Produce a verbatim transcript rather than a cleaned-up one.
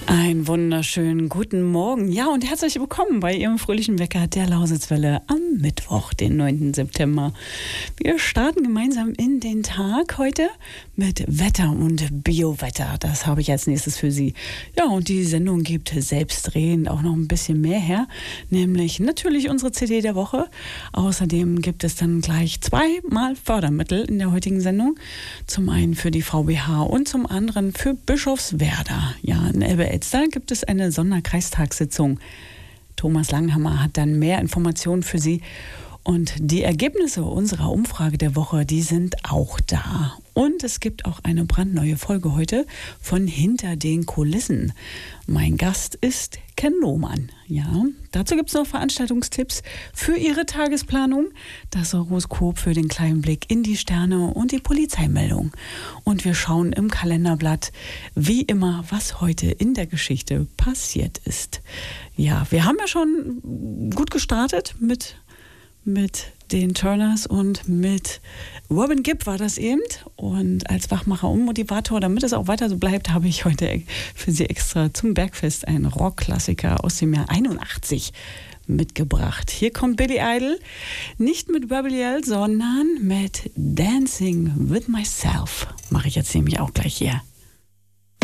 Einen wunderschönen guten Morgen. Ja, und herzlich willkommen bei Ihrem fröhlichen Wecker der Lausitzwelle am Mittwoch, den neunten September. Wir starten gemeinsam in den Tag heute mit Wetter und Biowetter. Das habe ich als nächstes für Sie. Ja, und die Sendung gibt selbstredend auch noch ein bisschen mehr her, nämlich natürlich unsere C D der Woche. Außerdem gibt es dann gleich zweimal Fördermittel in der heutigen Sendung. Zum einen für die V B H und zum anderen für Bischofswerda. Ja, in Elbe-Elster gibt es eine Sonderkreistagssitzung. Thomas Langhammer hat dann mehr Informationen für Sie. Und die Ergebnisse unserer Umfrage der Woche, die sind auch da. Und es gibt auch eine brandneue Folge heute von Hinter den Kulissen. Mein Gast ist Ken Lohmann. Ja, dazu gibt es noch Veranstaltungstipps für Ihre Tagesplanung, das Horoskop für den kleinen Blick in die Sterne und die Polizeimeldung. Und wir schauen im Kalenderblatt, wie immer, was heute in der Geschichte passiert ist. Ja, wir haben ja schon gut gestartet mit mit den Turners und mit Robin Gibb war das eben. Und als Wachmacher und Motivator, damit es auch weiter so bleibt, habe ich heute für Sie extra zum Bergfest einen Rockklassiker aus dem Jahr einundachtzig mitgebracht. Hier kommt Billy Idol, nicht mit Rebel Yell, sondern mit Dancing with Myself. Mache ich jetzt nämlich auch gleich hier.